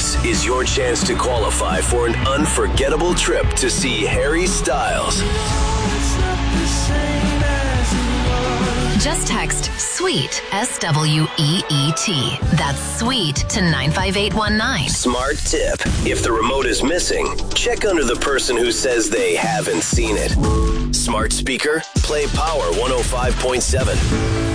This is your chance to qualify for an unforgettable trip to see Harry Styles. Just text SWEET, SWEET. That's SWEET to 95819. Smart tip. If the remote is missing, check under the person who says they haven't seen it. Smart speaker, play Power 105.7.